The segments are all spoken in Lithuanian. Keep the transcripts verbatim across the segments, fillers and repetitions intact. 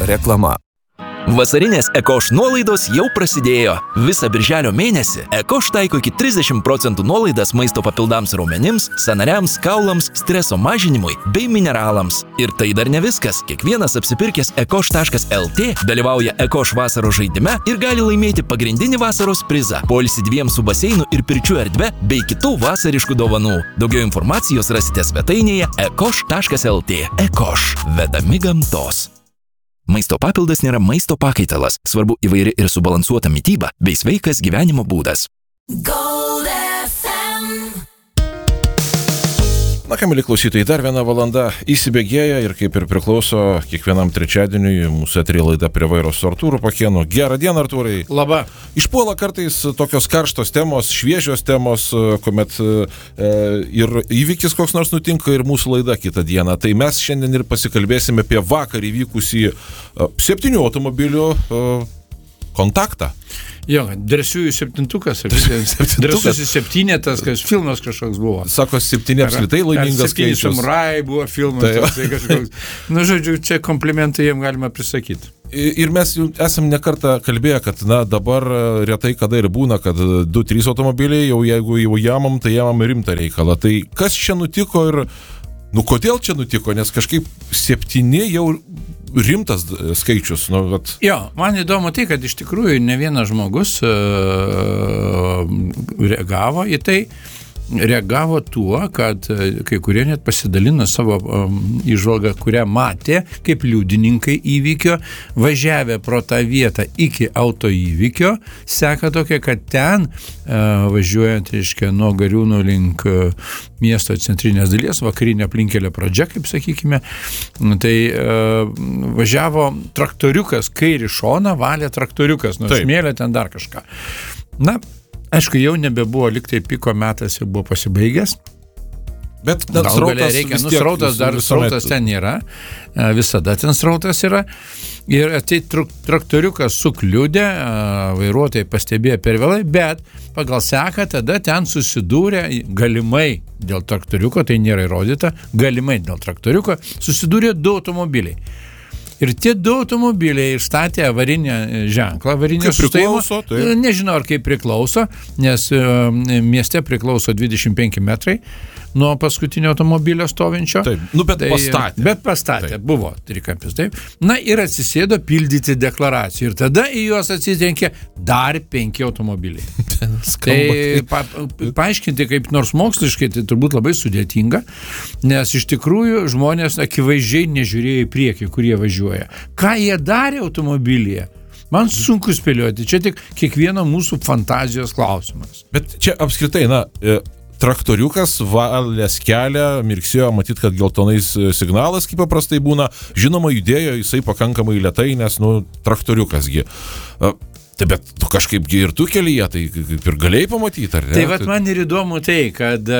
reklama. Vasarinės Ekoš nuolaidos jau prasidėjo. Visą birželio mėnesį Ekoš taiko iki trisdešimt procentų nuolaidas maisto papildams raumenims, sąnariams, kaulams, streso mažinimui bei mineralams. Ir tai dar ne viskas. Kiekvienas apsipirkęs ekoš taškas lt dalyvauja Ekoš vasaros žaidime ir gali laimėti pagrindinį vasaros prizą – poilsį dviem su baseinu ir pirčių erdve bei kitų vasariškų dovanų. Daugiau informacijos rasite svetainėje ekoš taškas lt. Ekoš – vedami gamtos. Maisto papildas nėra maisto pakaitalas, svarbu įvairi ir subalansuota mityba bei sveikas gyvenimo būdas. Gold F M. Na, ką, mėly klausytojai, dar viena valanda įsibėgėja ir kaip ir priklauso kiekvienam trečiadieniui mūsų eteryje laida Prie vairo su Artūru Pakėnu. Gerą dieną, Artūrai. Labą. Išpuola kartais tokios karštos temos, šviežios temos, kuomet e, ir įvykis koks nors nutinka ir mūsų laida kitą dieną. Tai mes šiandien ir pasikalbėsime apie vakar įvykusį e, septynių automobilių e, kontaktą. Jo, drąsiųjų septintukas, drąsusis septynetas, kas filmas kažkoks buvo. Sako, septyni apskritai laimingas skaičius. Septyni samurai buvo filmas, tai kažkoks. Nu, žodžiu, čia komplimentai jiem galima prisakyti. Ir mes jau esam ne kartą kalbėję, kad na, dabar retai kada ir būna, kad du trys automobiliai, jau jeigu jau jamam, tai jamam rimtą reikalą. Tai kas čia nutiko ir, nu, kodėl čia nutiko, nes kažkaip septyni jau rimtas skaičius. Nu, vat. Jo, man įdomu tai, kad iš tikrųjų ne vienas žmogus uh, reagavo į tai, reagavo tuo, kad kai kurie net pasidalino savo um, įžvalgą, kurią matė kaip liudininkai įvykio, važiavę pro tą vietą iki auto įvykio, seka tokia, kad ten uh, važiuojant, reiškia, nuo Gariūnų link uh, miesto centrinės dalies, vakarinė aplinkelio pradžia, kaip sakykime, tai uh, važiavo traktoriukas, kairį šoną valė traktoriukas, nors smėlė ten dar kažką. Na, aišku, jau nebebuvo, liktai piko metas jau buvo pasibaigęs. Bet dar srautas, reikia, nu, srautas dar srautas ten yra, visada ten srautas yra. Ir tai traktoriukas sukliudė, vairuotojai pastebėjo per vėlai, bet pagal seką tada ten susidūrė, galimai dėl traktoriuko, tai nėra įrodyta, galimai dėl traktoriuko susidūrė du automobiliai. Ir tie du automobiliai išstatė avarinę ženklą, avarinę sustojimą. Nežinau, ar kaip priklauso, nes mieste priklauso dvidešimt penki metrai nuo paskutinio automobilio stovinčio. Taip, nu bet tai, pastatė. Bet pastatė, taip. Buvo trikampis, taip. Na ir atsisėdo pildyti deklaracijų. Ir tada į juos atsitenkė dar penki automobiliai. Tai pa, paaiškinti kaip nors moksliškai, tai turbūt labai sudėtinga, nes iš tikrųjų žmonės akivaizdžiai nežiūrėjo į priekį, kurie važiuoja. Ką jie darė automobilyje? Man sunku spėlioti, čia tik kiekvieno mūsų fantazijos klausimas. Bet čia apskritai, na, traktoriukas valės kelią, mirksėjo, matyt, kad geltonais signalas, kaip paprastai būna, žinoma, judėjo jisai pakankamai lėtai, nes, nu, traktoriukasgi. Tai bet tu kažkaipgi ir tu kelyje, tai kaip ir galėjai pamatyti, ar ne? Tai vat man ir įdomu tai, kad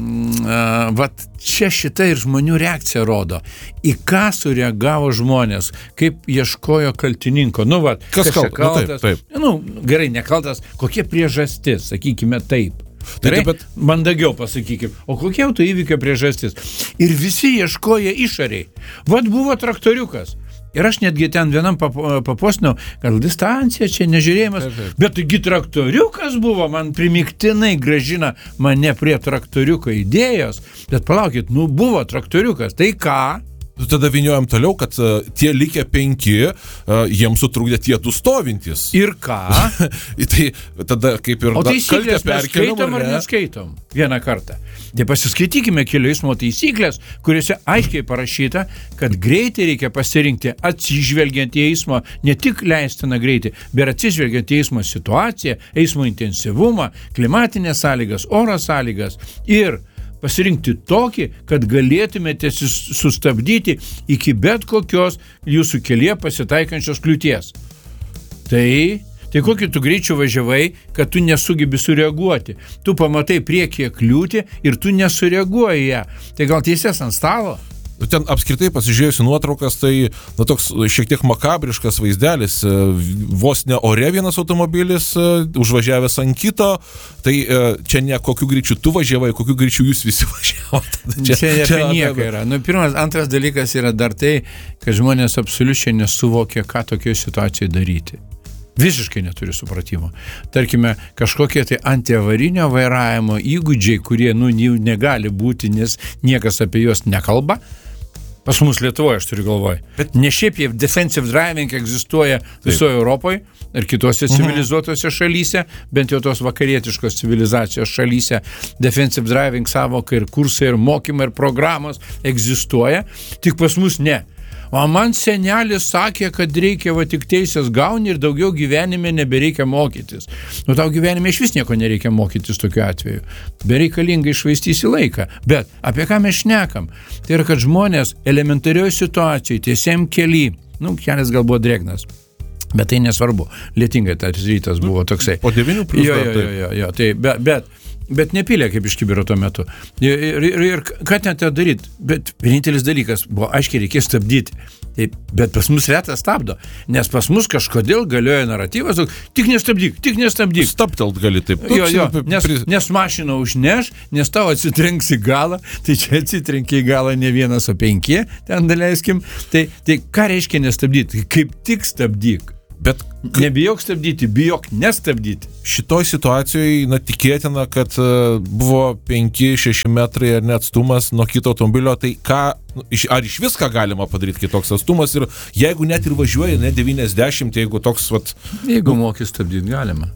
uh, vat čia šita ir žmonių reakcija rodo, į ką sureagavo žmonės, kaip ieškojo kaltininko. Nu, vat, kas kaltas? kaltas? Nu, taip, taip. Nu, gerai, nekaltas, kokie priežastis, sakykime taip. Tai, bet... Mandagiau pasakykime, o kokia auto įvykio priežastis? Ir visi ieškoja išoriai. Vat buvo traktoriukas. Ir aš netgi ten vienam papostinau, gal distancija čia nežiūrėjimas, bet taigi traktoriukas buvo, man primiktinai grąžina mane prie traktoriuko idėjos, bet palaukit, nu buvo traktoriukas, tai ką? Tada vyniojam toliau, kad uh, tie likę penki, uh, jiems sutrukdė tie du stovintys. Ir ką? Tai tada kaip ir... O taisyklės mes skaitom ar neskaitom vieną kartą? Tai pasiskaitykime kelių eismo taisyklės, kuriuose aiškiai parašyta, kad greitį reikia pasirinkti atsižvelgiant į eismo, ne tik leistiną greitį, bet atsižvelgiant į eismo situaciją, eismo intensyvumą, klimatinės sąlygas, oro sąlygas ir pasirinkti tokį, kad galėtumėte sustabdyti iki bet kokios jūsų kelyje pasitaikančios kliūties. Tai, tai kokį tu greičiu važiavai, kad tu nesugebi sureaguoti. Tu pamatai priekyje kliūtį ir tu nesureaguoji ją. Tai gal teisės ant stalo? Ten apskritai pasižiūrėjusi nuotraukas, tai na, toks šiek tiek makabriškas vaizdelis, vos ne ore vienas automobilis užvažiavęs ant kito, tai čia ne kokiu greičiu tu važiavai, kokiu greičiu jūs visi važiavote. Čia, čia apie nieką yra. Nu, pirmas, antras dalykas yra dar tai, kad žmonės absoliučiai nesuvokia, ką tokioje situacijoje daryti. Visiškai neturi supratimo. Tarkime, kažkokie tai antiavarinio vairavimo įgūdžiai, kurie nu, negali būti, nes niekas apie juos nekalba. Pas mus Lietuvoje, aš turiu galvoj. Bet ne šiaip jie defensive driving egzistuoja visoje Europoje ir kitose civilizuotose šalyse, bent jau tos vakarietiškos civilizacijos šalyse. Defensive driving savoka ir kursai, ir mokymai, ir programos egzistuoja, tik pas mus ne. O man senelis sakė, kad reikia va tik teisės gauni ir daugiau gyvenime nebereikia mokytis. Nu, tau gyvenime iš vis nieko nereikia mokytis tokiu atveju. Bereikalingai išvaistysi laiką. Bet apie ką mes šnekam? Tai yra, kad žmonės elementarioje situacijoje, tiesiam kely, nu, kelias gal buvo drėgnas, bet tai nesvarbu. Lietingai tas rytas buvo toksai. Po devynių plius. Jo, jo, jo, jo, tai, bet, bet, bet nepylė kaip iš kibiro tuo metu. Ir, ir, ir ką ten tą daryti? Bet vienintelis dalykas buvo, aiškiai, reikės stabdyti. Taip, bet pas mus retas stabdo, nes pas mus kažkodėl galioja naratyvas, tik nestabdyk, tik nestabdyk. Stabtelt gali taip. Jo, jo, nes, nes mašiną užneš, nes tau atsitrenks į galą, tai čia atsitrenkia į galą ne vienas, o penki, ten daleiskim. Tai, tai ką reiškia nestabdyti? Kaip tik stabdyk. Bet nebijok stabdyti, bijok nestabdyti. Šitoj situacijoje, na, tikėtina, kad uh, buvo penki šeši metrai ar net atstumas nuo kito automobilio, tai ką, ar iš viską galima padaryti kitoks atstumas ir jeigu net ir važiuoja, ne devyniasdešimt, jeigu toks, vat... Jeigu moki stabdyti, galima.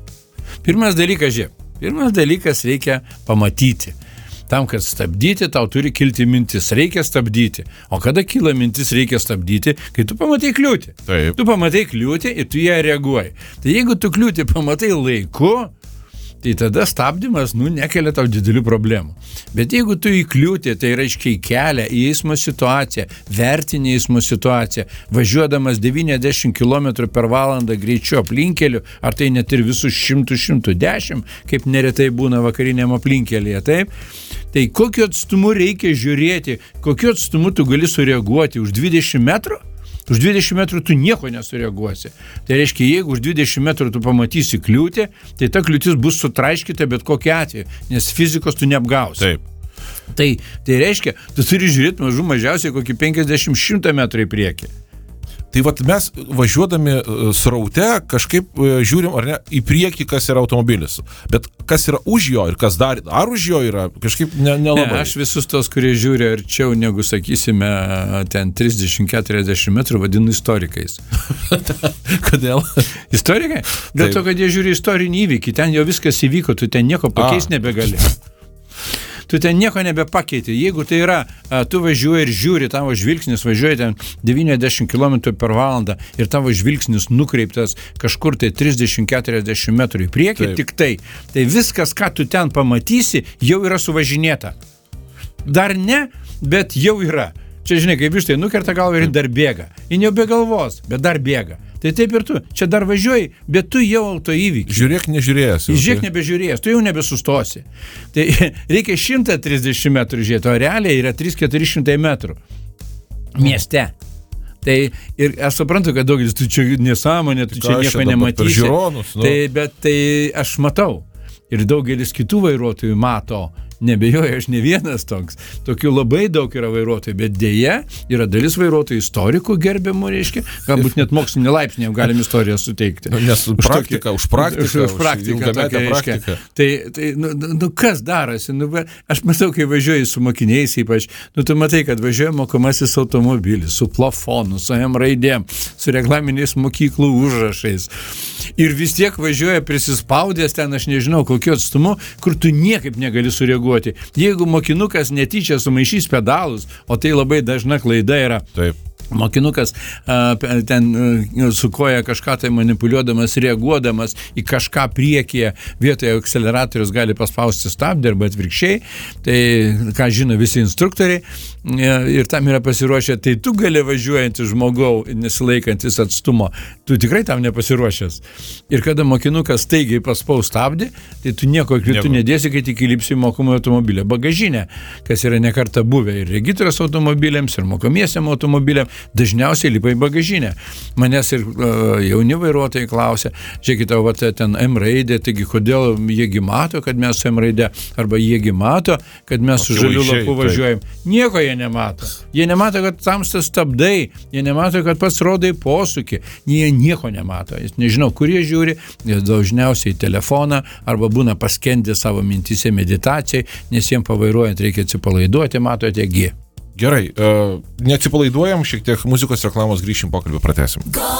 Pirmas dalykas, žiūrėk, pirmas dalykas reikia pamatyti. Tam, kad stabdyti, tau turi kilti mintis, reikia stabdyti. O kada kyla mintis, reikia stabdyti, kai tu pamatai kliūtį. Taip. Tu pamatai kliūtį ir tu ją reaguoji. Tai jeigu tu kliūtį pamatai laiku, tai tada stabdymas, nu, nekelia tau didelių problemų. Bet jeigu tu įkliūti, tai reiškia kelią į eismo situaciją, vertinį eismo situaciją, važiuodamas devyniasdešimt kilometrų per valandą greičiu aplinkeliu, ar tai net ir visus šimtas šimtas dešimt, kaip neretai būna vakariniam aplinkelyje, taip? Tai kokiu atstumu reikia žiūrėti, kokiu atstumu tu gali sureaguoti už dvidešimt metrų? Už dvidešimt metrų tu nieko nesureaguosi. Tai reiškia, jeigu už dvidešimt metrų tu pamatysi kliūtį, tai ta kliūtis bus sutraiškyta bet kokiu atveju, nes fizikos tu neapgausi. Taip. Tai, tai reiškia, tu turi žiūrėti mažų mažiausiai kokį penkiasdešimt šimtą metrų į priekį. Tai vat mes važiuodami sraute kažkaip žiūrim, ar ne, į priekį, kas yra automobilis. Bet kas yra už jo ir kas dar, ar už jo yra, kažkaip ne, nelabai. Ne, aš visus tos, kurie žiūri arčiau negu, sakysime, ten trisdešimt keturiasdešimt metrų vadinu istorikais. Kodėl? Istorikai? Dėl Taip. to, kad jie žiūri istorinį įvykį, ten jau viskas įvyko, tu ten nieko pakeisti nebegali. Tu ten nieko nebepakeiti. Jeigu tai yra, tu važiuoji ir žiūri, tavo žvilgsnis važiuoja ten devyniasdešimt kilometrų per valandą ir tavo žvilgsnis nukreiptas kažkur tai trisdešimt keturiasdešimt metrų į priekį, Taip. tik tai. Tai viskas, ką tu ten pamatysi, jau yra suvažinėta. Dar ne, bet jau yra. Čia, žinai, kaip iš tai nukerta galvą ir dar bėga. Jis jau be galvos, bet dar bėga. Tai taip ir tu. Čia dar važiuoji, bet tu jau auto įvykį. Žiūrėk, nežiūrėjęs. Žiūrėk, nebežiūrėjęs, tu jau nebesustosi. Tai reikia šimtas trisdešimt metrų žiūrėti, o realiai yra trys keturi šimtai metrų mieste. Tai ir aš suprantu, kad daugelis, tu čia nesąmonė, tu čia nieko nematysi. Žiūronus, nu. Tai, bet tai aš matau. Ir daugelis kitų vairuotojų mato. Nebejoju, aš ne vienas toks. Tokių labai daug yra vairuotojų, bet dėja yra dalis vairuotojų istorikų gerbiamų, reiškia, galbūt net mokslinį laipsnį galim istoriją suteikti. Nes už praktiką, už praktiką, už praktiką, tokia, praktiką. Tai, tai nu, nu, kas darosi? Nu, aš matau, kai važiuoji su mokiniais ypač, nu, tu matai, kad važiuoja mokomasis automobilis su plafonu, su M raidėm, su reglaminiais mokyklų užrašais. Ir vis tiek važiuoja prisispaudęs ten, aš nežinau, kokiu atstumu, kur tu niekaip negali sureaguoti. Jeigu mokinukas netyčia sumaišys pedalus, o tai labai dažna klaida yra. Taip. Mokinukas a, ten a, su koja kažką tai manipuliuodamas, reaguodamas į kažką priekyje, vietoje akceleratorius gali paspausti stabdį arba atvirkščiai, tai ką žino visi instruktoriai ir tam yra pasiruošę, tai tu gali važiuojantį žmogau, nesilaikantis atstumo, tu tikrai tam nepasiruošęs. Ir kada mokinukas staigiai paspaus stabdį, tai tu nieko kritų nedėsi, kai tik įlipsi į mokomą automobilį. Bagažinę, kas yra nekartą buvę ir regitrojas automobiliams, ir mokomiesiam automobiliam, dažniausiai lipa į bagažinę. Manęs ir uh, jauni vairuotojai klausia, žiūrėkite, va, ten M raidė, taigi kodėl jiegi mato, kad mes su M raidė, arba jiegi mato, kad mes su žaliu lapu važiuojam. Nieko jie nemato. Jie nemato, kad tamstas stabdai, jie nemato, kad pats rodai posūkį, jie nieko nemato. Jis nežinau, kur jie žiūri, jie dažniausiai į telefoną, arba būna paskendę savo mintise meditacijai, nes jiems pavairuojant reikia atsipalaiduoti, matote, G. Gerai, uh, neatsipalaiduojam, šiek tiek muzikos reklamos, grįšim pokalbį, pratęsim.